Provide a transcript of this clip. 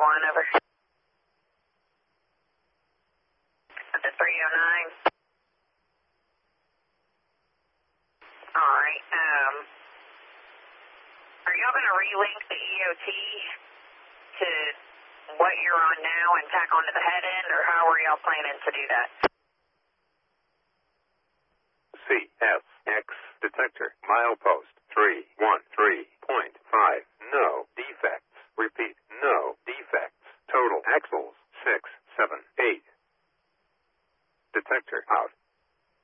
331, over. At the 309. Alright, are y'all going to relink the EOT to what you're on now and tack onto the head end, or how are y'all planning to do that? CFX detector, milepost 313.